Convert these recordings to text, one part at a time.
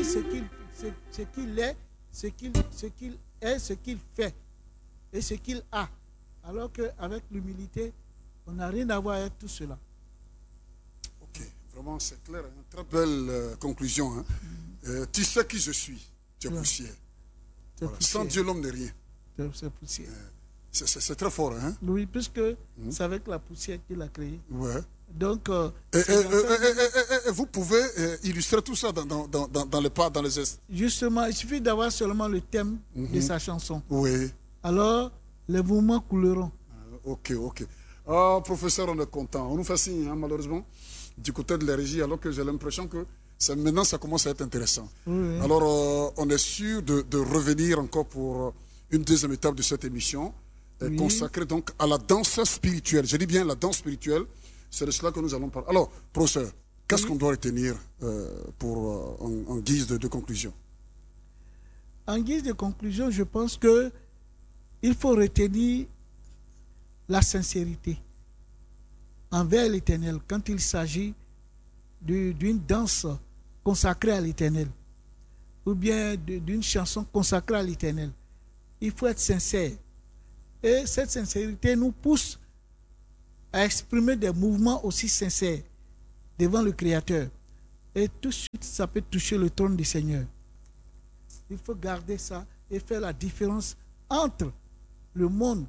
ce qu'il est, ce qu'il fait et ce qu'il a. Alors qu'avec l'humilité, on n'a rien à voir avec tout cela. Ok, vraiment c'est clair, une très belle conclusion. Hein. Tu sais qui je suis, tu es poussière. Voilà. Sans Dieu, l'homme n'est rien. C'est poussière. C'est très fort. Hein? Oui, puisque c'est avec la poussière qu'il a créé. Ouais. Donc, et vous pouvez illustrer tout ça dans les pas, dans les gestes. Justement, il suffit d'avoir seulement le thème de sa chanson. Oui. Alors, les mouvements couleront. Ok. Ah, professeur, on est content. On nous fait signe, hein, malheureusement, du côté de la régie, alors que j'ai l'impression que maintenant, ça commence à être intéressant. Oui. Alors, on est sûr de revenir encore pour une deuxième étape de cette émission, consacrée donc à la danse spirituelle. Je dis bien la danse spirituelle. C'est de cela que nous allons parler. Alors, professeur, qu'est-ce qu'on doit retenir en guise de conclusion? En guise de conclusion, je pense qu'il faut retenir la sincérité envers l'Éternel quand il s'agit d'une danse consacrée à l'Éternel ou bien d'une chanson consacrée à l'Éternel. Il faut être sincère. Et cette sincérité nous pousse à exprimer des mouvements aussi sincères devant le Créateur. Et tout de suite, ça peut toucher le trône du Seigneur. Il faut garder ça et faire la différence entre le monde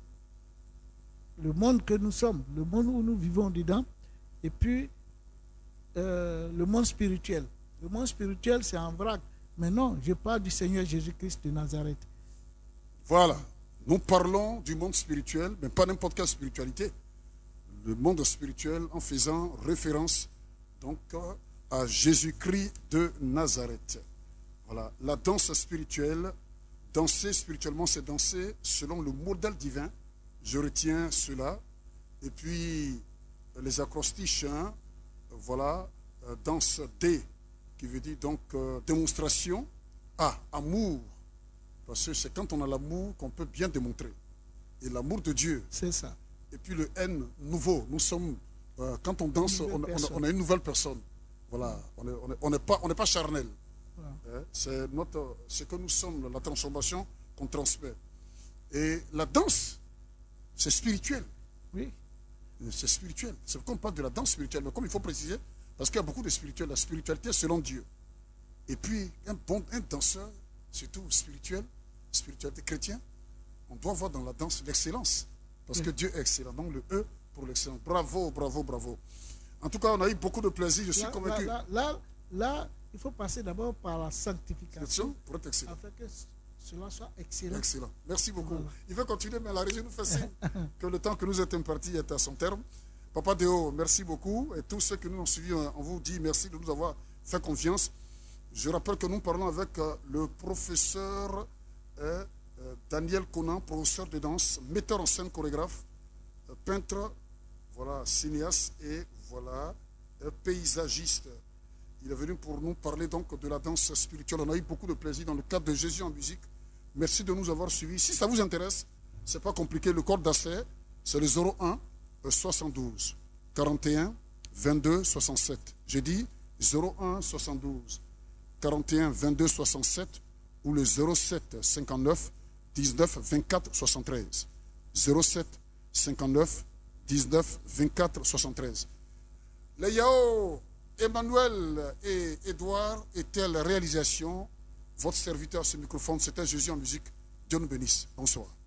que nous sommes, le monde où nous vivons dedans, et puis le monde spirituel. Le monde spirituel, c'est en vrac. Mais non, je parle du Seigneur Jésus-Christ de Nazareth. Voilà. Nous parlons du monde spirituel, mais pas n'importe quelle spiritualité. Le monde spirituel en faisant référence donc à Jésus-Christ de Nazareth. Voilà. La danse spirituelle, danser spirituellement, c'est danser selon le modèle divin. Je retiens cela. Et puis, les acrostiches, hein, voilà, danse D, qui veut dire donc démonstration. A, amour. Parce que c'est quand on a l'amour qu'on peut bien démontrer. Et l'amour de Dieu. C'est ça. Et puis le N, nouveau. Nous sommes, quand on danse, on a une nouvelle personne. Voilà, on n'est pas charnel. Voilà. C'est ce que nous sommes, la transformation qu'on transmet. Et la danse, c'est spirituel. Oui. C'est spirituel. C'est pourquoi on parle de la danse spirituelle. Mais comme il faut préciser, parce qu'il y a beaucoup de spirituel, la spiritualité selon Dieu. Et puis, un danseur, surtout spirituel, spiritualité chrétienne, on doit voir dans la danse l'excellence. Parce que Dieu est excellent. Donc le E pour l'excellence. Bravo. En tout cas, on a eu beaucoup de plaisir. Je suis convaincu. Là, il faut passer d'abord par la sanctification. Pour être excellent. Afin que cela soit excellent. Excellent. Merci beaucoup. Voilà. Il veut continuer, mais la régie nous fait signe que le temps que nous est imparti est à son terme. Papa Déo, merci beaucoup. Et tous ceux que nous ont suivis, on vous dit merci de nous avoir fait confiance. Je rappelle que nous parlons avec le professeur Daniel Conan, professeur de danse, metteur en scène, chorégraphe, peintre, voilà, cinéaste et voilà, paysagiste. Il est venu pour nous parler donc de la danse spirituelle. On a eu beaucoup de plaisir dans le cadre de Jésus en musique. Merci de nous avoir suivis. Si ça vous intéresse, ce n'est pas compliqué. Le code d'accès, c'est le 01 72 41 22 67. J'ai dit 01 72 41 22 67 ou le 07 59 19 24 73. 07 59 19 24 73. Les Yao, Emmanuel et Edouard étaient à la réalisation. Votre serviteur à ce microphone, c'était Jésus en musique. Dieu nous bénisse. Bonsoir.